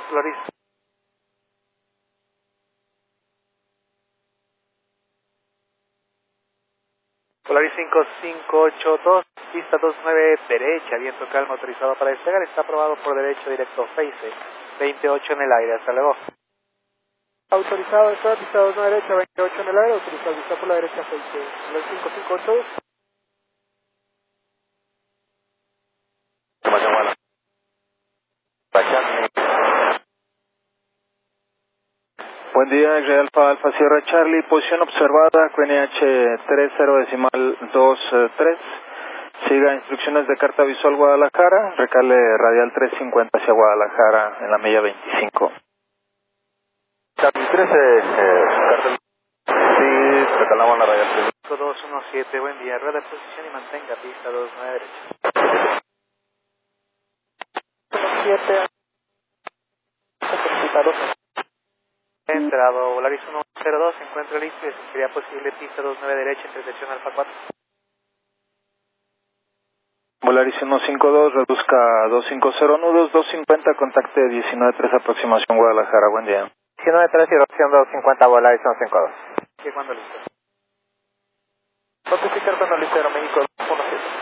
Polaris. Polaris 5582, pista 29 derecha, viento calmo autorizado para despegar, está aprobado por derecho directo Face, 28 en el aire, hasta luego. Autorizado de pista 29 derecha, 28 en el aire, autorizado vista por la derecha Face, Polaris 5582. Buen día, X-Ray Alfa, Alfa Sierra Charlie, posición observada, QNH 30,23. Siga instrucciones de carta visual Guadalajara, recale radial 350 hacia Guadalajara en la milla 25. Charlie 13, carta. Sí, recalamos la radial 3. 5217, buen día, rueda de posición y mantenga pista 29 derecha. 17, entrado, Volaris 102, se encuentra listo y sería posible pista 29 derecha, intersección Alfa 4. Volaris 152, reduzca 250 nudos, 250, contacte 19-3, aproximación Guadalajara, buen día. 19-3 y opción 250, Volaris 152. ¿Qué cuando listo? Notificar cuando listo, Aeroméxico 217.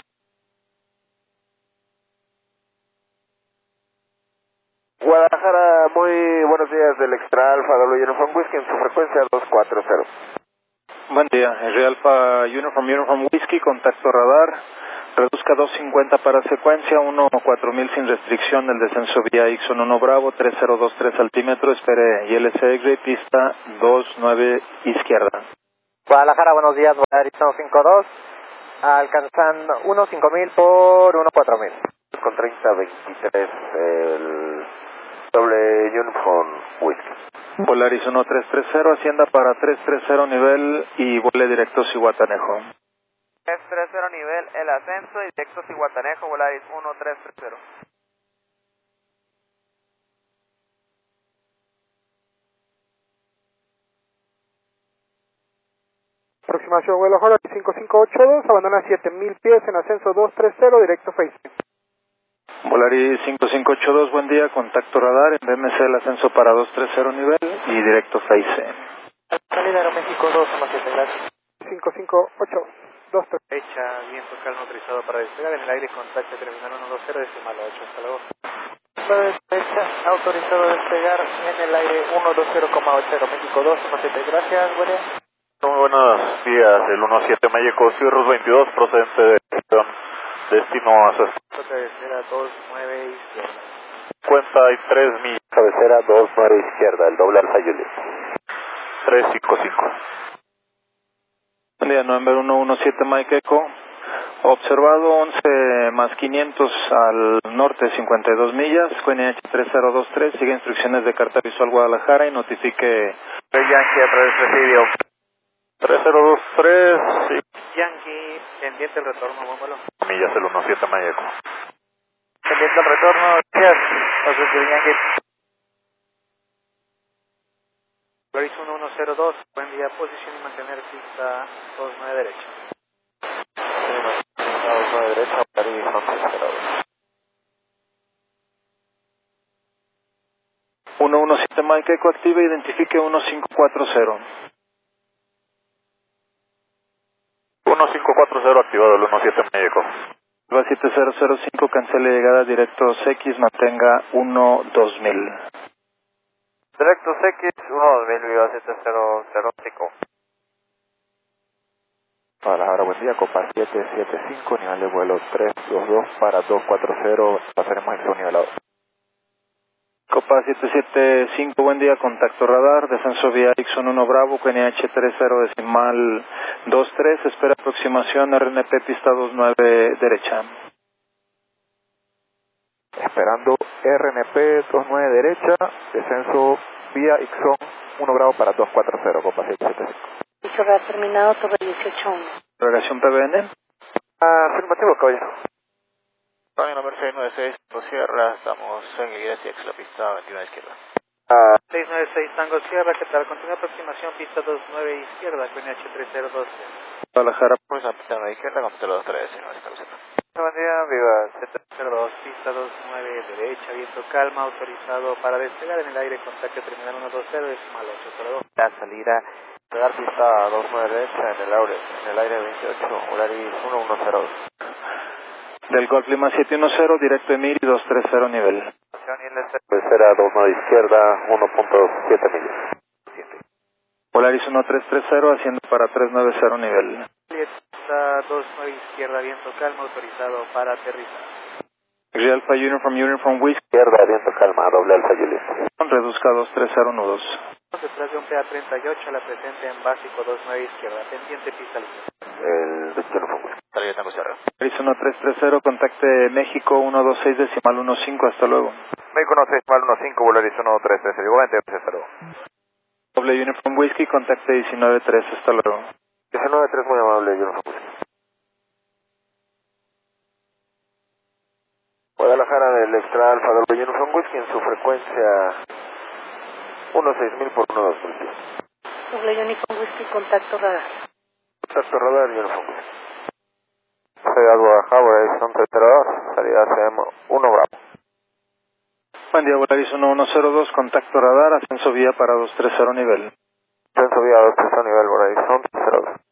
Guadalajara, muy buenos días del Extra Alfa W Uniform Whiskey en su frecuencia 240. Buen día, X-Ray Alfa Uniform Whiskey, contacto radar, reduzca 250 para secuencia, 14000 sin restricción, el descenso vía Ixon 1 Bravo, 3023 altímetro, espere ILC X-Ray, pista 29 izquierda. Guadalajara, buenos días, Volaris 152, alcanzando 15000 por 14000. Con 3023, el doble Uniform Whiskey. Volaris 1330, ascienda para 330 nivel y vuele directo Cihuatanejo. 330 nivel, el ascenso y directo Cihuatanejo, Volaris 1330. Aproximación Guadalajara 5582, abandona 7000 pies en ascenso 230, directo Face. Volaris 5582, buen día, contacto radar, en BMC el ascenso para 230 nivel y directo Face. Salida Aeroméxico 217, gracias. 558, 23. Fecha, viento calmo autorizado para despegar en el aire, contacto terminal 120, decimal 8, hasta luego. Fecha, autorizado a despegar en el aire 120,8, Aeroméxico 217, gracias, buen día. Muy buenos días, el 17 Mayeco, Cirrus 22, procedente de destino a su cabecera 29 izquierda. 53 millas. Cabecera 29 izquierda, el doble Alfa Juliet. 355. Buen día, November 117 Mike Echo. Observado 11 más 500 al norte, 52 millas, QNH 3023, sigue instrucciones de carta visual Guadalajara y notifique Yankee a través de presidio. 3023, sí. Yankee, pendiente el retorno, buen vuelo. Millas, el 17 Mayeco. Pendiente el retorno, gracias. Entonces, Yankee. Volaris 1102, buen día, posición y mantener pista 29 derecha. 29 derecha, Volaris 1102. 117 Mike Echo, active, identifique 1540. 1540 activado, el 17 Mayeco. 7005, cancele llegada directo CX, mantenga 12000. Directo CX, 12000, 7005. Guadalajara, buen día, Copa 775, nivel de vuelo 322 para 240, pasaremos en su nivelado. Copa 775, buen día, contacto radar, descenso vía Ixon 1 Bravo, QNH 30 decimal 23, espera aproximación RNP pista 29 derecha. Esperando RNP 29 derecha, descenso vía Ixon 1 Bravo para 240, Copa 775. Dicho que ha terminado Torre 18. Relación PBN. Afirmativo, caballero. Página número 696, Sierra, estamos en Iglesia, la pista 21 izquierda. 696 Tango Sierra, ¿qué tal? Continúa aproximación, pista 29 izquierda, QNH 3012. Guadalajara. Pues a pista 9 izquierda, con 023, Buen día, viva Z02, pista 29 derecha, viento calma, autorizado para despegar en el aire, contacto terminal 120, decimal 8, hasta luego. La salida, pegar pista 29 derecha en el aire 28, Volaris 110. Del Golf Lima 710, directo Emiri 230 nivel. Tercera 29 izquierda, 1.7 millas. Volaris 1330, haciendo para 390 nivel. Pista 29 izquierda, viento calma, autorizado para aterrizar. Alfa Uniform Whiskey. Izquierda, viento calma, doble Alfa Juliet. Reduzca 230 nudos. Detrás de un PA38, la presente en básico 29 izquierda, pendiente pista libre. El Uniform Whiskey. Salida Tango Sierra. Volaris 1330, contacte México 126 decimal 15, hasta luego. México 16 decimal 15, Volaris 133, igualmente, hasta luego. Doble Uniform Whiskey, contacte 193, hasta luego. 193, muy amable, Uniform Whiskey. Guadalajara del Extra Alfa Doble Uniform Whiskey en su frecuencia 16000 por 12000. Doble Uniform Whiskey, contacto radar. Contacto radar, Uniform Whiskey. Ciudad Guadalajara, Volaris 132, salida CM 1 Bravo. Buen día, Volaris 1102, contacto radar, ascenso vía para 230 nivel. Ascenso vía 230 nivel, Volaris 132.